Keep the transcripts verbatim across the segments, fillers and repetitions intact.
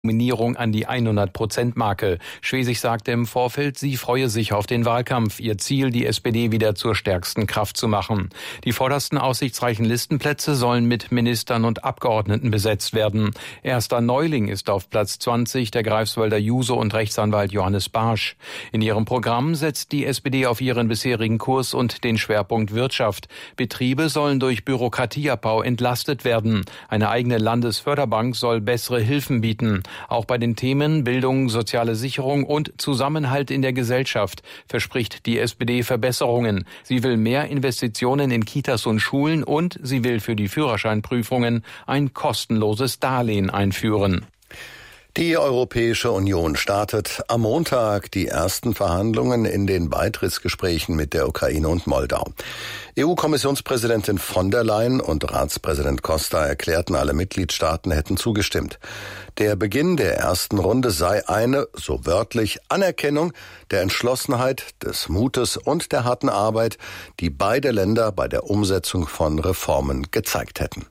Nominierung an die hundert-Prozent-Marke. Schwesig sagte im Vorfeld, sie freue sich auf den Wahlkampf. Ihr Ziel, die S P D wieder zur stärksten Kraft zu machen. Die vordersten aussichtsreichen Listenplätze sollen mit Ministern und Abgeordneten besetzt werden. Erster Neuling ist auf Platz zwanzig der Greifswalder Juso und Rechtsanwalt Johannes Barsch. In ihrem Programm setzt die S P D auf ihren bisherigen Kurs und den Schwerpunkt Wirtschaft. Betriebe sollen durch Bürokratieabbau entlastet werden. Eine eigene Landesförderbank soll bessere Hilfen bieten. Auch bei den Themen Bildung, soziale Sicherung und Zusammenhalt in der Gesellschaft verspricht die S P D Verbesserungen. Sie will mehr Investitionen in Kitas und Schulen und sie will für die Führerscheinprüfungen ein kostenloses Darlehen einführen. Die Europäische Union startet am Montag die ersten Verhandlungen in den Beitrittsgesprächen mit der Ukraine und Moldau. E U-Kommissionspräsidentin von der Leyen und Ratspräsident Costa erklärten, alle Mitgliedstaaten hätten zugestimmt. Der Beginn der ersten Runde sei eine, so wörtlich, Anerkennung der Entschlossenheit, des Mutes und der harten Arbeit, die beide Länder bei der Umsetzung von Reformen gezeigt hätten.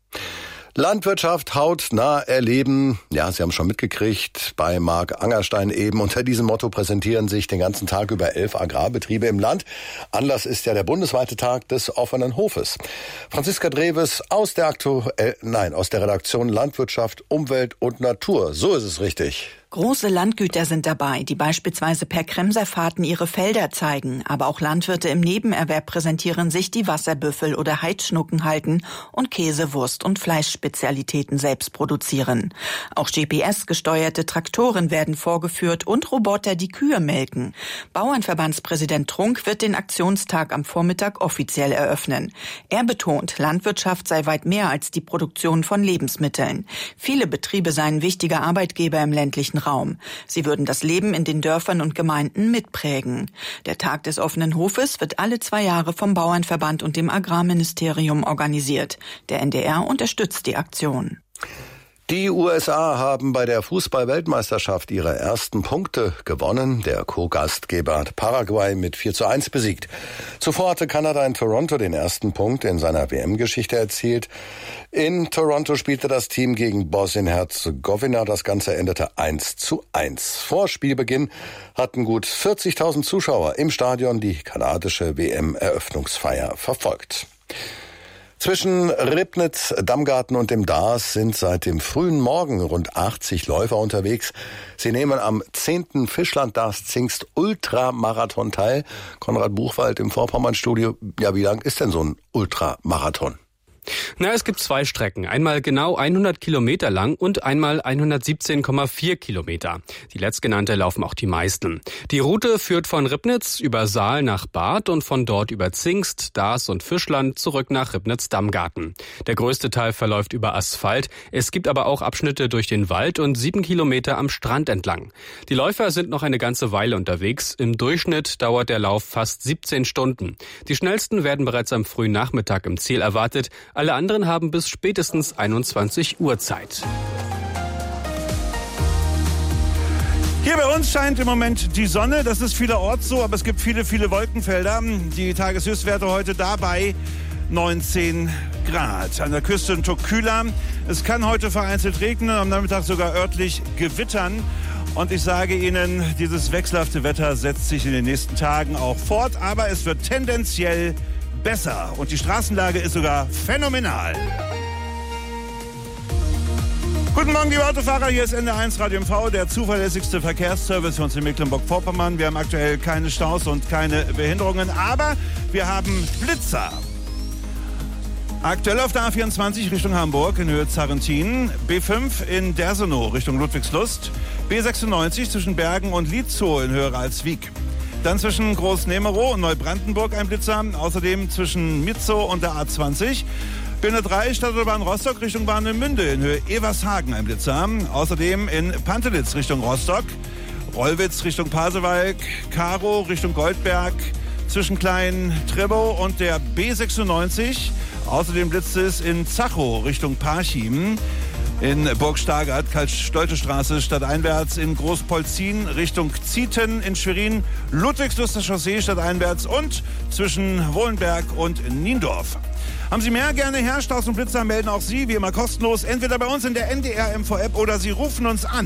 Landwirtschaft hautnah erleben, ja, Sie haben schon mitgekriegt, bei Marc Angerstein eben. Unter diesem Motto präsentieren sich den ganzen Tag über elf Agrarbetriebe im Land. Anlass ist ja der bundesweite Tag des offenen Hofes. Franziska Dreves aus der aktuell, nein, aus der Redaktion Landwirtschaft, Umwelt und Natur. So ist es richtig. Große Landgüter sind dabei, die beispielsweise per Kremserfahrten ihre Felder zeigen. Aber auch Landwirte im Nebenerwerb präsentieren sich, die Wasserbüffel oder Heidschnucken halten und Käse, Wurst und Fleischspezialitäten selbst produzieren. Auch G P S-gesteuerte Traktoren werden vorgeführt und Roboter, die Kühe melken. Bauernverbandspräsident Trunk wird den Aktionstag am Vormittag offiziell eröffnen. Er betont, Landwirtschaft sei weit mehr als die Produktion von Lebensmitteln. Viele Betriebe seien wichtige Arbeitgeber im ländlichen Raum. Sie würden das Leben in den Dörfern und Gemeinden mitprägen. Der Tag des offenen Hofes wird alle zwei Jahre vom Bauernverband und dem Agrarministerium organisiert. Der N D R unterstützt die Aktion. Die U S A haben bei der Fußball-Weltmeisterschaft ihre ersten Punkte gewonnen. Der Co-Gastgeber hat Paraguay mit vier zu eins besiegt. Zuvor hatte Kanada in Toronto den ersten Punkt in seiner W M-Geschichte erzielt. In Toronto spielte das Team gegen Bosnien-Herzegowina. Das Ganze endete eins zu eins. Vor Spielbeginn hatten gut vierzigtausend Zuschauer im Stadion die kanadische W M-Eröffnungsfeier verfolgt. Zwischen Ribnitz, Damgarten und dem Daas sind seit dem frühen Morgen rund achtzig Läufer unterwegs. Sie nehmen am zehnten Fischland-Daas-Zingst Ultramarathon teil. Konrad Buchwald im Vorpommern-Studio. Ja, wie lang ist denn so ein Ultramarathon? Na, es gibt zwei Strecken. Einmal genau hundert Kilometer lang und einmal hundertsiebzehn Komma vier Kilometer. Die letztgenannte laufen auch die meisten. Die Route führt von Ribnitz über Saal nach Bad und von dort über Zingst, Daas und Fischland zurück nach Ribnitz-Damgarten. Der größte Teil verläuft über Asphalt. Es gibt aber auch Abschnitte durch den Wald und sieben Kilometer am Strand entlang. Die Läufer sind noch eine ganze Weile unterwegs. Im Durchschnitt dauert der Lauf fast siebzehn Stunden. Die schnellsten werden bereits am frühen Nachmittag im Ziel erwartet. Alle anderen haben bis spätestens einundzwanzig Uhr Zeit. Hier bei uns scheint im Moment die Sonne. Das ist vielerorts so, aber es gibt viele, viele Wolkenfelder. Die Tageshöchstwerte heute dabei neunzehn Grad. An der Küste ein Tuck kühler. Es kann heute vereinzelt regnen, am Nachmittag sogar örtlich gewittern. Und ich sage Ihnen, dieses wechselhafte Wetter setzt sich in den nächsten Tagen auch fort. Aber es wird tendenziell besser. Und die Straßenlage ist sogar phänomenal. Guten Morgen, liebe Autofahrer. Hier ist N D R eins Radio M V, der zuverlässigste Verkehrsservice für uns in Mecklenburg-Vorpommern. Wir haben aktuell keine Staus und keine Behinderungen, aber wir haben Blitzer. Aktuell auf der A vierundzwanzig Richtung Hamburg in Höhe Zarrentin, B fünf in Dersenow Richtung Ludwigslust, B sechsundneunzig zwischen Bergen und Lietzow in Höhe Ralswiek. Dann zwischen Groß-Nemerow und Neubrandenburg ein Blitzer, außerdem zwischen Mitzow und der A zwanzig. B hundertdrei Stadtautobahn Rostock Richtung Warnemünde in Höhe Evershagen ein Blitzer. Außerdem in Pantelitz Richtung Rostock, Rollwitz Richtung Pasewalk, Karow Richtung Goldberg, zwischen Klein-Trebow und der B sechsundneunzig. Außerdem blitzt es in Zachow Richtung Parchim. In Burg Stargard, Karl-Stolte-Straße stadteinwärts, in Großpolzin Richtung Zieten, in Schwerin, Ludwigsluster Chaussee stadteinwärts und zwischen Wohlenberg und Niendorf. Haben Sie mehr? Gerne her. Staus und Blitzer melden auch Sie, wie immer kostenlos, entweder bei uns in der N D R M V App oder Sie rufen uns an.